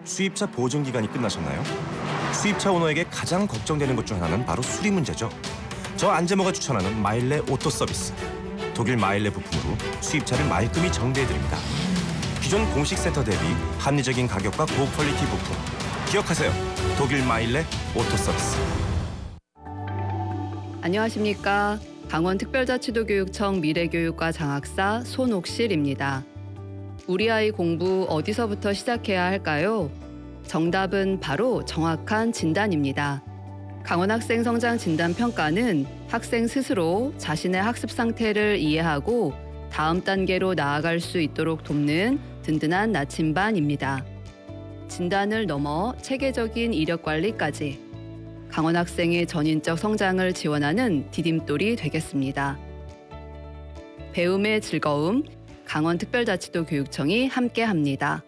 수입차 보증 기간이 끝나셨나요? 수입차 오너에게 가장 걱정되는 것 중 하나는 바로 수리 문제죠. 저 안재모가 추천하는 마일레 오토 서비스. 독일 마일레 부품으로 수입차를 말끔히 정비해드립니다. 기존 공식 센터 대비 합리적인 가격과 고퀄리티 부품. 기억하세요. 독일 마일레 오토 서비스. 안녕하십니까. 강원특별자치도교육청 미래교육과 장학사 손옥실입니다. 우리 아이 공부 어디서부터 시작해야 할까요? 정답은 바로 정확한 진단입니다. 강원학생 성장진단평가는 학생 스스로 자신의 학습 상태를 이해하고 다음 단계로 나아갈 수 있도록 돕는 든든한 나침반입니다. 진단을 넘어 체계적인 이력관리까지 강원학생의 전인적 성장을 지원하는 디딤돌이 되겠습니다. 배움의 즐거움, 강원특별자치도 교육청이 함께합니다.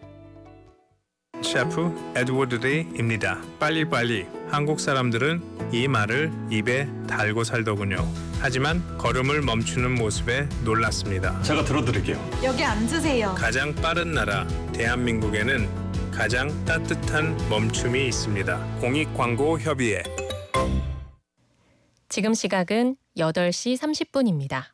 셰프 에드워드 데이입니다. 빨리빨리. 한국 사람들은 이 말을 입에 달고 살더군요. 하지만 걸음을 멈추는 모습에 놀랐습니다. 제가 들어드릴게요. 여기 앉으세요. 가장 빠른 나라 대한민국에는 가장 따뜻한 멈춤이 있습니다. 공익광고협의회. 지금 시각은 8시 30분입니다.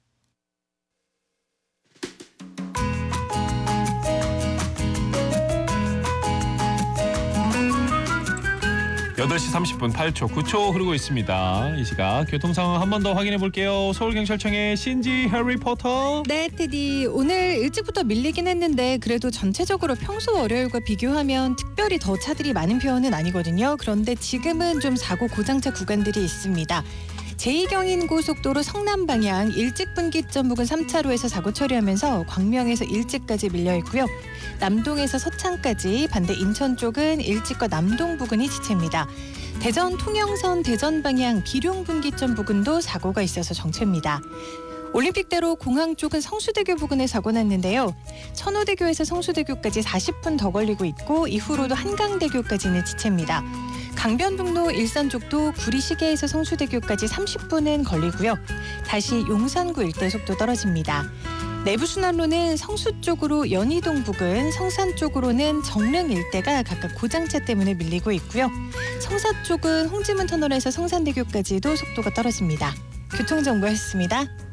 8시 30분 8초, 9초 흐르고 있습니다. 이 시각 교통 상황 한 번 더 확인해 볼게요. 서울경찰청의 신지 해리포터. 네, 테디. 오늘 일찍부터 밀리긴 했는데 그래도 전체적으로 평소 월요일과 비교하면 특별히 더 차들이 많은 편은 아니거든요. 그런데 지금은 좀 사고 고장차 구간들이 있습니다. 제2경인고속도로 성남 방향 일찍분기점 부근 3차로에서 사고 처리하면서 광명에서 일찍까지 밀려있고요. 남동에서 서창까지, 반대 인천 쪽은 일찍과 남동 부근이 지체입니다. 대전 통영선 대전 방향 기룡분기점 부근도 사고가 있어서 정체입니다. 올림픽대로 공항 쪽은 성수대교 부근에 사고 났는데요. 천호대교에서 성수대교까지 40분 더 걸리고 있고 이후로도 한강대교까지는 지체입니다. 강변북로 일산 쪽도 구리시계에서 성수대교까지 30분은 걸리고요. 다시 용산구 일대 속도 떨어집니다. 내부순환로는 성수 쪽으로 연희동 부근, 성산 쪽으로는 정릉 일대가 각각 고장차 때문에 밀리고 있고요. 성사 쪽은 홍지문 터널에서 성산대교까지도 속도가 떨어집니다. 교통정보였습니다.